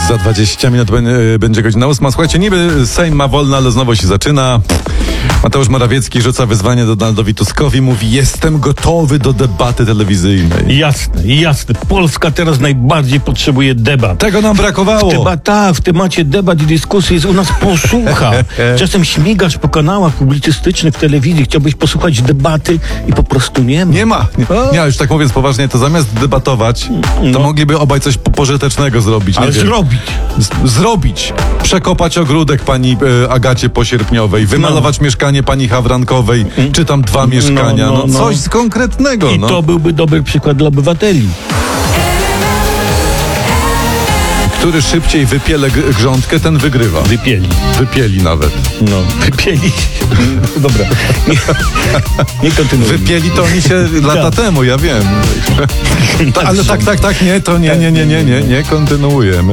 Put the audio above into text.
Za 20 minut będzie godzina 8. Słuchajcie, niby Sejm ma wolno, ale znowu się zaczyna. Mateusz Morawiecki rzuca wyzwanie Donaldowi Tuskowi. Mówi, jestem gotowy do debaty telewizyjnej. Jasne. Polska teraz najbardziej potrzebuje debat. Tego nam brakowało. W temacie debat i dyskusji jest u nas posłucha. Czasem śmigasz po kanałach publicystycznych w telewizji, chciałbyś posłuchać debaty i po prostu nie ma. Nie ma. Nie, już tak mówiąc poważnie, to zamiast debatować, to mogliby obaj coś pożytecznego zrobić. Ale Zrobić. Przekopać ogródek pani Agacie Posierpniowej, wymalować mieszkanie pani Hawrankowej, czy tam 2 mieszkania. Coś konkretnego. I to byłby dobry przykład dla obywateli. Który szybciej wypiele grządkę, ten wygrywa. Wypieli nawet. Wypieli. Dobra. Nie kontynuuj. Wypieli to oni się lata temu, ja wiem. Ale tak, nie, to nie kontynuujemy.